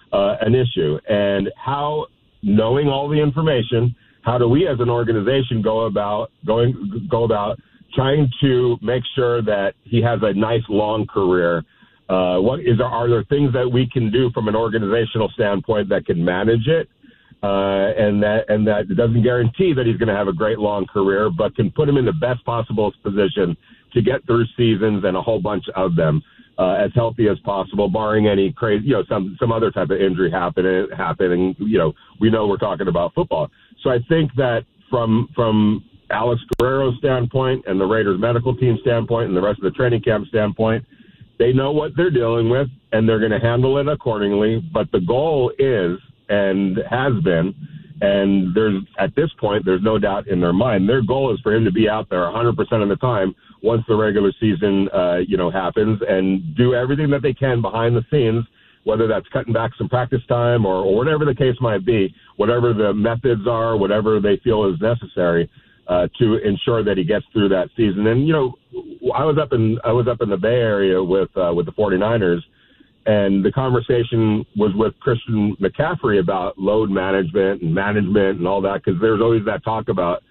an issue. And how, knowing all the information, how do we as an organization go about trying to make sure that he has a nice long career? Are there things that we can do from an organizational standpoint that can manage it? And that doesn't guarantee that he's going to have a great long career, but can put him in the best possible position to get through seasons and a whole bunch of them as healthy as possible, barring any crazy, some other type of injury happening. We know we're talking about football. So I think that from Alex Guerrero's standpoint and the Raiders medical team standpoint and the rest of the training camp standpoint, they know what they're dealing with and they're going to handle it accordingly. But the goal is, and has been, and at this point, there's no doubt in their mind, their goal is for him to be out there 100% of the time once the regular season, happens, and do everything that they can behind the scenes, whether that's cutting back some practice time or whatever the case might be, whatever the methods are, whatever they feel is necessary to ensure that he gets through that season. And, I was up in the Bay Area with the 49ers, and the conversation was with Christian McCaffrey about load management and all that, because there's always that talk about,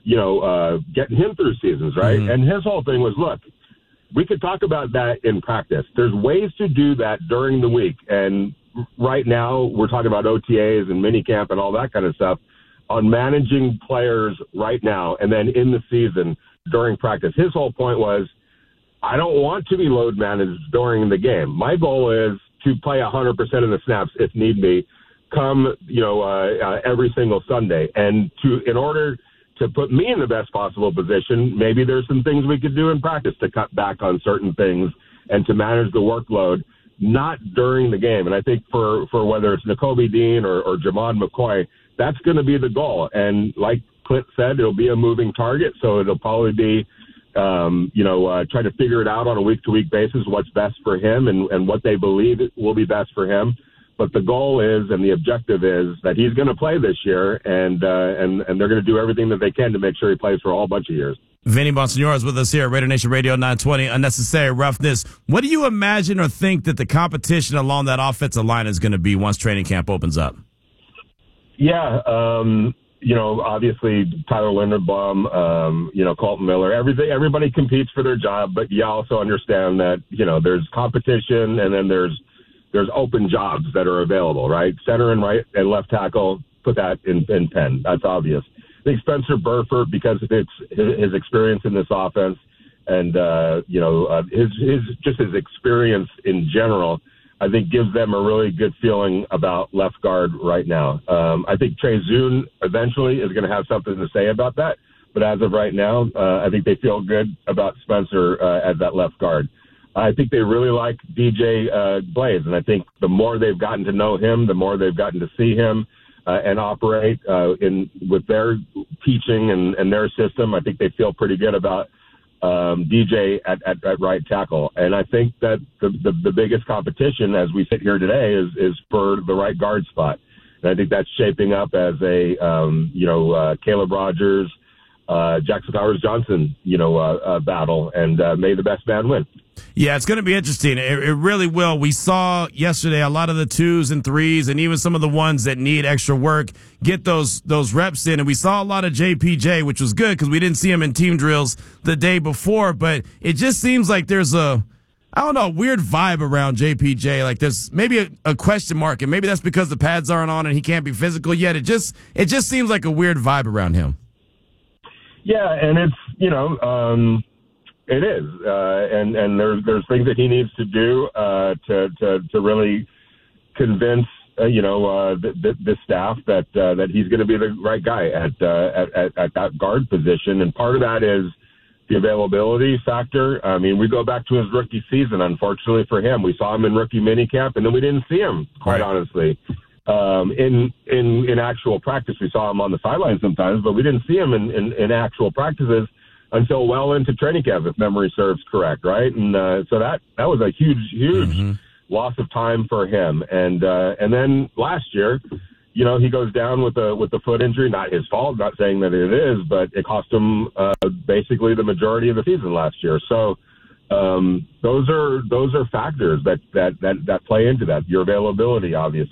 getting him through seasons, right? Mm-hmm. And his whole thing was, look, we could talk about that in practice. There's ways to do that during the week. And right now we're talking about OTAs and minicamp and all that kind of stuff on managing players right now and then in the season during practice. His whole point was, I don't want to be load managed during the game. My goal is to play 100% of the snaps if need be, come every single Sunday. And in order to put me in the best possible position, maybe there's some things we could do in practice to cut back on certain things and to manage the workload, not during the game. And I think for whether it's Nakobe Dean or Jamon McCoy, that's going to be the goal. And like Clint said, it'll be a moving target, so it'll probably be try to figure it out on a week-to-week basis what's best for him and what they believe will be best for him. But the goal is, and the objective is, that he's going to play this year, and they're going to do everything that they can to make sure he plays for a whole bunch of years. Vinny Bonsignore is with us here at Raider Nation Radio 920, Unnecessary Roughness. What do you imagine or think that the competition along that offensive line is going to be once training camp opens up? Yeah, obviously Tyler Linderbaum, Colton Miller, everybody competes for their job, but you also understand that, there's competition and then there's open jobs that are available, right? Center and right and left tackle, put that in pen. That's obvious. I think Spencer Burford, because of his experience in this offense and, his experience in general, I think gives them a really good feeling about left guard right now. I think Trey Zune eventually is going to have something to say about that. But as of right now, I think they feel good about Spencer as that left guard. I think they really like DJ Blaze, and I think the more they've gotten to know him, the more they've gotten to see him and operate with their teaching and their system. I think they feel pretty good about DJ at right tackle. And I think that the biggest competition as we sit here today is for the right guard spot. And I think that's shaping up as a, Caleb Rogers, Jackson Powers-Johnson, battle, and may the best man win. Yeah, it's going to be interesting. It really will. We saw yesterday a lot of the 2s and 3s and even some of the ones that need extra work get those reps in. And we saw a lot of JPJ, which was good because we didn't see him in team drills the day before. But it just seems like there's a weird vibe around JPJ. Like there's maybe a question mark, and maybe that's because the pads aren't on and he can't be physical yet. It just seems like a weird vibe around him. Yeah, and it's, it is, and there's things that he needs to do to really convince this staff that he's going to be the right guy at that guard position, and part of that is the availability factor. I mean, we go back to his rookie season. Unfortunately for him, we saw him in rookie minicamp, and then we didn't see him, quite honestly. In actual practice, we saw him on the sideline sometimes, but we didn't see him in actual practices until well into training camp, if memory serves correct, right? And so that was a huge loss of time for him. And then last year, he goes down with the foot injury. Not his fault. Not saying that it is, but it cost him basically the majority of the season last year. So those are factors that play into that. Your availability, obviously.